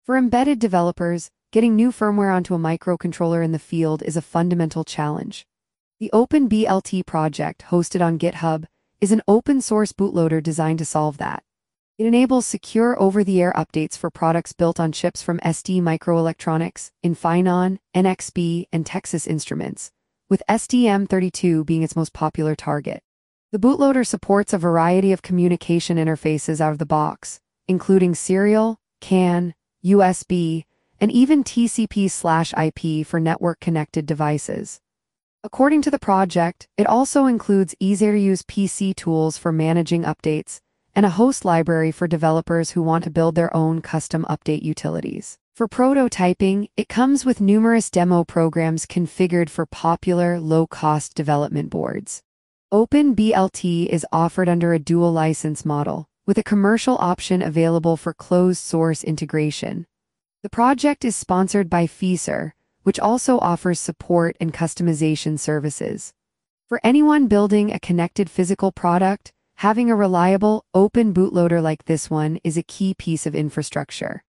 For embedded developers, getting new firmware onto a microcontroller in the field is a fundamental challenge. The OpenBLT project, hosted on GitHub, is an open-source bootloader designed to solve that. It enables secure over-the-air updates for products built on chips from ST Microelectronics, Infineon, NXP, and Texas Instruments, with STM32 being its most popular target. The bootloader supports a variety of communication interfaces out of the box, including serial, CAN, USB, and even TCP/IP for network-connected devices. According to the project, it also includes easier-to-use PC tools for managing updates and a host library for developers who want to build their own custom update utilities. For prototyping, it comes with numerous demo programs configured for popular, low-cost development boards. OpenBLT is offered under a dual license model, with a commercial option available for closed-source integration. The project is sponsored by Feeser, which also offers support and customization services. For anyone building a connected physical product, having a reliable, open bootloader like this one is a key piece of infrastructure.